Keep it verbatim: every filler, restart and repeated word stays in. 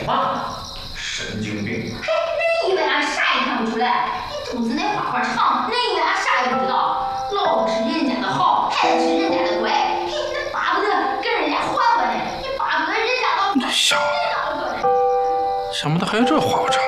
嘛？神经病！ 嘿，恁以为俺啥也看不出来？你肚子那花花肠，恁以为俺啥也不知道？老婆是人家的好，孩子是人家的乖，嘿，恁巴不得跟人家换换呢，你巴不得人家老婆小真老婆呢。 想不到还有这花花肠。